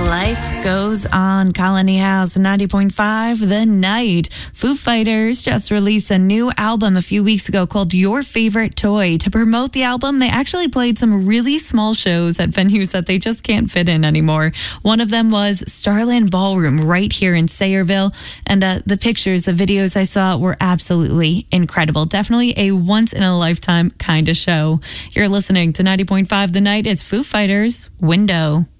Life goes on. Colony House 90.5 The Night. Foo Fighters just released a new album a few weeks ago called Your Favorite Toy. To promote the album, they actually played some really small shows at venues that they just can't fit in anymore. One of them was Starland Ballroom right here in Sayreville. And the pictures, the videos I saw were absolutely incredible. Definitely a once-in-a-lifetime kind of show. You're listening to 90.5 The Night. It's Foo Fighters, Window.